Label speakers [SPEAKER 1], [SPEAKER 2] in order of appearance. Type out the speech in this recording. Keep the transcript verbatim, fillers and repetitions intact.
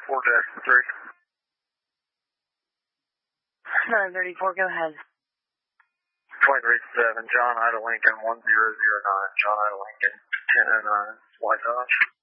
[SPEAKER 1] four Jackson three.
[SPEAKER 2] nine thirty-four, go ahead.
[SPEAKER 1] twenty-three seven, John Ida Lincoln one zero zero nine, John Ida Lincoln ten oh nine, White Dodge.